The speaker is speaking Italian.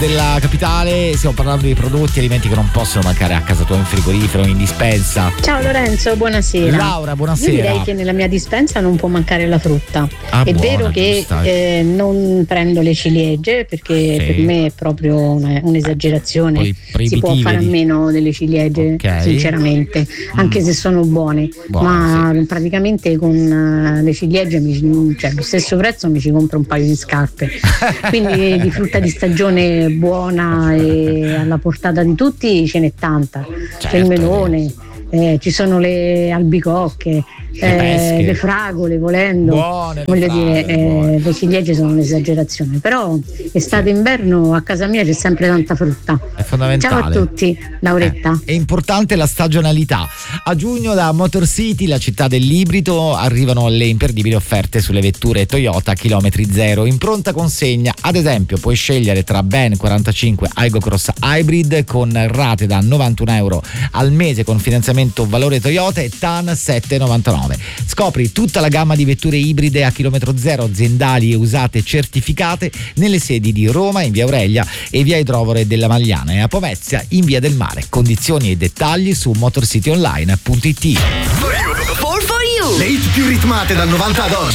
della capitale. Stiamo parlando di prodotti, alimenti che non possono mancare a casa tua, in frigorifero, in dispensa. Ciao Lorenzo, buonasera. Laura, buonasera. Io direi che nella mia dispensa non può mancare la frutta. È Buona, vero che non prendo le ciliegie perché Sì. per me è proprio un'esagerazione. Poi Si può fare a meno delle ciliegie, Ok. sinceramente, anche se sono buone. Ma praticamente con le ciliegie allo stesso prezzo mi ci compro un paio di scarpe. Quindi di frutta di stagione buona e alla portata di tutti ce n'è tanta. C'è il melone, ci sono le albicocche, le fragole, volendo. Buone, Voglio buone. dire, le ciliegie sono un'esagerazione, però estate e inverno a casa mia c'è sempre tanta frutta. È fondamentale. Ciao a tutti, Lauretta. È importante la stagionalità. A giugno da Motor City, la città dell'ibrido, arrivano le imperdibili offerte sulle vetture Toyota chilometri zero in pronta consegna. Ad esempio puoi scegliere tra ben 45 Aygo Cross Hybrid con rate da 91 euro al mese con finanziamento valore Toyota e TAN 7,99. Scopri tutta la gamma di vetture ibride a chilometro zero, aziendali e usate certificate nelle sedi di Roma in via Aurelia e via Idrovore della Magliana e a Pomezia in via del Mare. Condizioni e dettagli su motorcityonline.it. Le hit più ritmate dal 90 ad oggi.